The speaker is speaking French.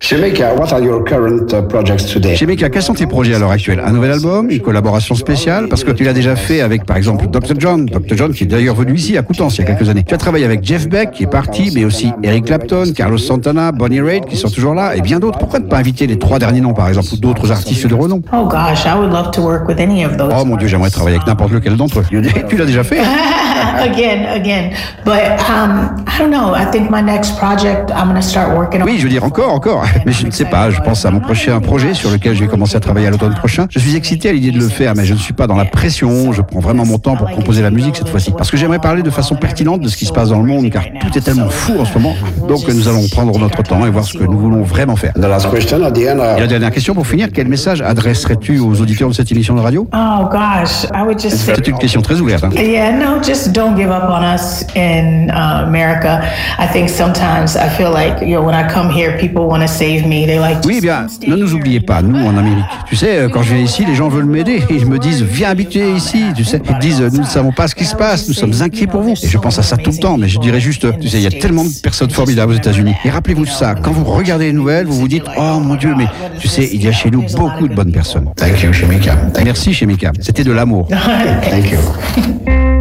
Shemeka, what are your current projects today? Shemeka, quels sont tes projets à l'heure actuelle? Un nouvel album? Une collaboration spéciale? Parce que tu l'as déjà fait avec, par exemple, Dr. John qui est d'ailleurs venu ici à Coutances il y a quelques années. Tu as travaillé avec Jeff Beck qui est parti, mais aussi Eric Clapton, Carlos Santana, Bonnie Raitt qui sont toujours là, et bien d'autres. Pourquoi ne pas inviter les 3 derniers noms, par exemple, ou d'autres artistes de renom? Oh gosh, I would love to work with any of those. Oh mon Dieu, j'aimerais travailler avec n'importe lequel d'entre eux. Tu l'as déjà fait? Again. But I don't know. I think my next project, I'm going to start working on. Oui, je veux dire encore. Mais je ne sais pas, je pense à mon prochain projet sur lequel je vais commencer à travailler à l'automne prochain. Je suis excité à l'idée de le faire, mais je ne suis pas dans la pression. Je prends vraiment mon temps pour composer la musique cette fois-ci. Parce que j'aimerais parler de façon pertinente de ce qui se passe dans le monde, car tout est tellement fou en ce moment. Donc nous allons prendre notre temps et voir ce que nous voulons vraiment faire. The last question at the end. Et la dernière question pour finir, quel message adresserais-tu aux auditeurs de cette émission de radio? Oh gosh, I would just say. C'est une question très ouverte. Yeah, no, just don't give up on us in America. I think sometimes I feel like, when I come here, people want to save me. They like. Oui, bien, ne nous oubliez pas, nous en Amérique. Tu sais, quand je viens ici, les gens veulent m'aider. Ils me disent, viens habiter ici. Tu sais, ils disent, nous ne savons pas ce qui se passe, nous sommes inquiets pour vous. Et je pense à ça tout le temps, mais je dirais juste, tu sais, il y a tellement de personnes formidables aux États-Unis. Et rappelez-vous de ça, quand vous regardez les nouvelles, vous vous dites, oh mon Dieu, mais tu sais, il y a chez nous beaucoup de bonnes personnes. Thank you, Shemeka. Merci, Shemeka. C'était de l'amour. Thank you.